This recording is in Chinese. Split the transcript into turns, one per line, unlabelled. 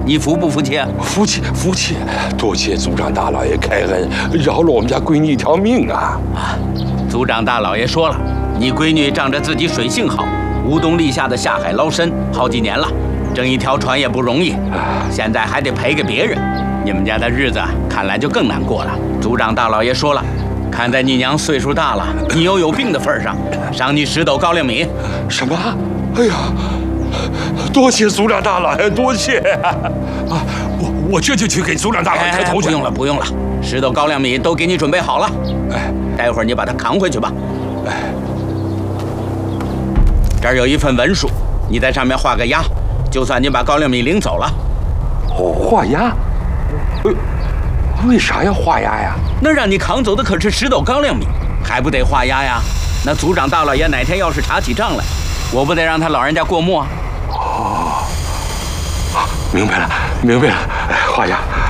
你服不服气？
服气，服气！多谢族长大老爷开恩，饶了我们家闺女一条命啊！
族长大老爷说了，你闺女仗着自己水性好，无冬立夏的下海捞参好几年了，挣一条船也不容易，现在还得赔给别人，你们家的日子看来就更难过了。族长大老爷说了，看在你娘岁数大了，你又有病的份上，赏你10斗高粱米。
什么？哎呀，多谢族长大老爷，多谢啊！我这就去给族长大老爷开头去。
不用了，不用了，10斗高粱米都给你准备好了。待会儿你把它扛回去吧。这儿有一份文书，你在上面画个押，就算你把高粱米领走了。
画押？为啥要画押呀？
那让你扛走的可是10斗高粱米，还不得画押呀？那族长大老爷哪天要是查起账来，我不得让他老人家过目啊？
明白了，明白了，画押。